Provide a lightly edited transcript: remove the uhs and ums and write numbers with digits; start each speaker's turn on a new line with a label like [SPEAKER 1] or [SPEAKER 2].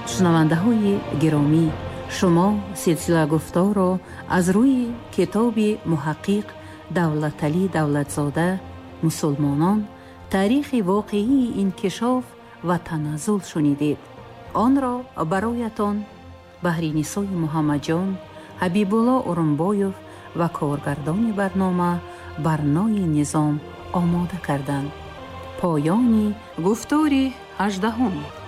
[SPEAKER 1] шунавандаҳои гиромӣ, шумо силсила гуфторро аз рӯи китоби муҳаққиқ Давлаталӣ Давлатзода «Мусулмонон. таърихи воқеии инкишоф ва таназзул» шунидед. онро бароятон Баҳринисои Муҳаммаҷон, Ҳабибулло Урунбоев ва коргардони барнома Барнои Низом омода карданд. поёни гуфтори 18.